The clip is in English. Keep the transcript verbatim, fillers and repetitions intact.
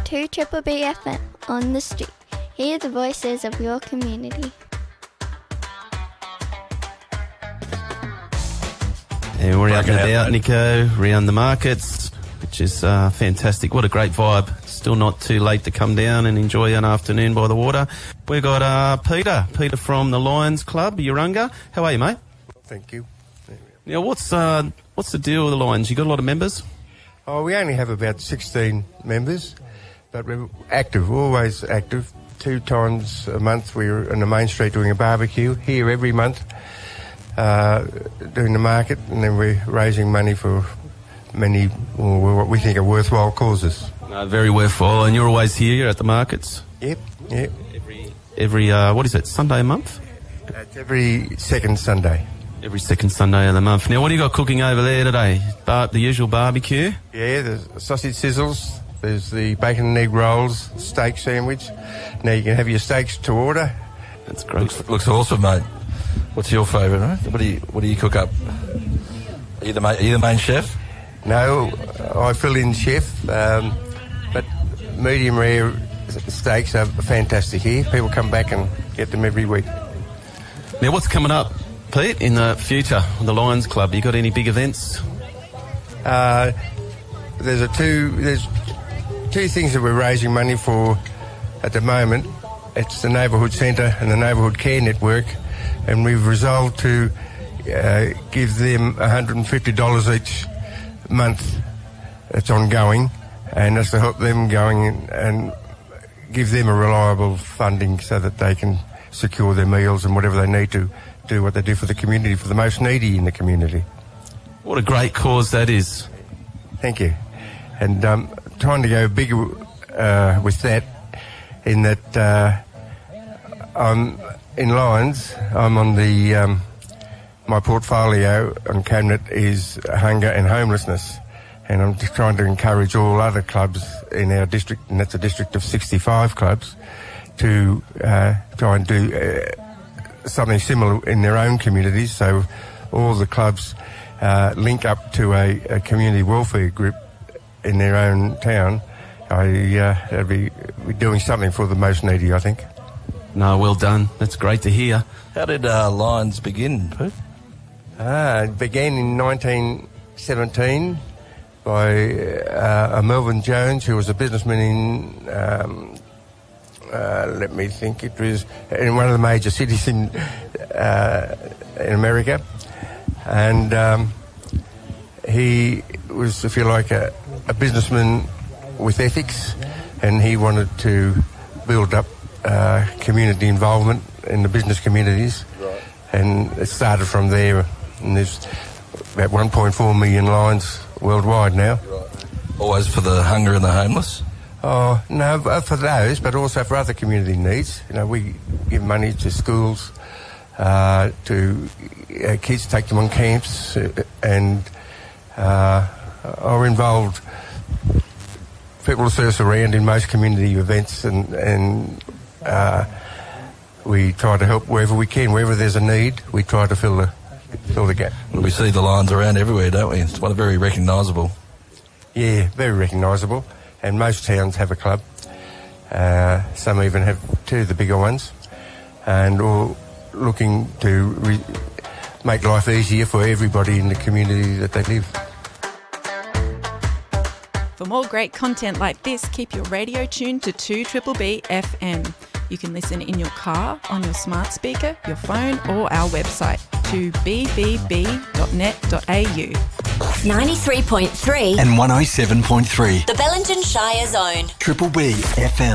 two Triple B F M on the street. Hear the voices of your community. And we're out and about, Nico, around the markets, which is uh, fantastic. What a great vibe. Still not too late to come down and enjoy an afternoon by the water. We've got uh, Peter, Peter from the Lions Club, Urunga. How are you, mate? Thank you. Now, what's uh, what's the deal with the Lions? You got a lot of members? Oh, we only have about sixteen members, but we're active, always active. Two times a month we're on the main street doing a barbecue. Here every month, uh, doing the market, and then we're raising money for many, well, what we think are worthwhile causes. Uh, very worthwhile, and you're always here, you're at the markets? Yep, yep. Every, every uh, what is it, Sunday a month? It's every second Sunday. Every second Sunday of the month. Now, what do you got cooking over there today? Bar- the usual barbecue? Yeah, there's sausage sizzles, there's the bacon and egg rolls, steak sandwich. Now you can have your steaks to order. That's great. Looks, looks awesome, mate. What's your favourite, right? What do you What do you cook up? Are you the main, are you the main chef? No, I fill in chef, um, but medium rare steaks are fantastic here. People come back and get them every week. Now, what's coming up, Pete, in the future, the Lions Club? You got any big events? Uh, there's a two. There's two things that we're raising money for at the moment. It's the Neighbourhood Centre and the Neighbourhood Care Network, and we've resolved to uh, give them one hundred fifty dollars each month. It's ongoing, and that's to help them going and, and give them a reliable funding so that they can secure their meals and whatever they need to do what they do for the community, for the most needy in the community. What a great cause that is. Thank you. And um, trying to go bigger uh, with that, in that uh, I'm in Lions, I'm on the, um, my portfolio on cabinet is hunger and homelessness. And I'm just trying to encourage all other clubs in our district, and that's a district of sixty-five clubs, to uh, try and do uh, something similar in their own communities. So all the clubs uh, link up to a, a community welfare group in their own town. I uh, that'd be we're doing something for the most needy, I think. No, well done. That's great to hear. How did uh, Lions begin, Pete? Ah, it began in nineteen seventeen by uh, a Melvin Jones, who was a businessman in, um, uh, let me think, it was in one of the major cities in uh, in America. And um, he was, if you like, a, a businessman with ethics, and he wanted to build up uh, community involvement in the business communities. Right. And it started from there, and there's about one point four million Lions worldwide now. Right. Always for the hunger and the homeless? Oh, no, for those, but also for other community needs. You know, we give money to schools, uh, to uh, kids, take them on camps, uh, and uh, are involved. People see us around in most community events, and, and uh, we try to help wherever we can. Wherever there's a need, we try to fill the fill the gap. Well, we see the Lions around everywhere, don't we? It's one very recognisable. Yeah, very recognisable. And most towns have a club. Uh, some even have two of the bigger ones. And all looking to re- make life easier for everybody in the community that they live. For more great content like this, keep your radio tuned to two Triple B F M. You can listen in your car, on your smart speaker, your phone, or our website, to b b b dot net dot a u. ninety-three point three and one oh seven point three. The Bellingen Shire Zone. Triple B F M.